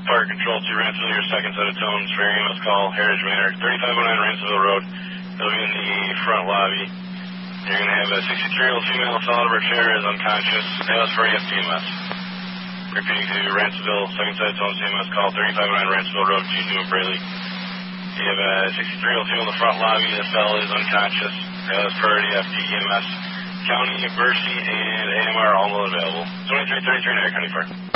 Park Control to Ransomville, your second set of tones for your EMS call, Heritage Manor, 3509 Ransomville Road. It'll be in the front lobby. You're going to have a 63-year-old female fell out of her chair, is unconscious. ALS for EMS. Repeating to Ransomville, second set of tones, EMS call, 3509 Ransomville Road to Newman Braley. You have a 63-year-old female in the front lobby. The fell is unconscious. ALS priority, FD, EMS. County, Mercy, and AMR all available. 2333 County Park.